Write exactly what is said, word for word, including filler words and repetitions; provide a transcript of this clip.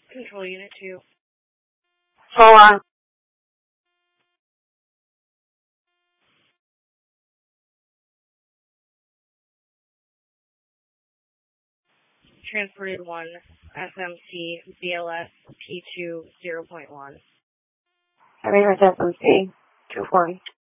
Control Unit two. Hold on. Transported one, S M C, B L S, P two, zero point one. I mean, with S M C, two forty.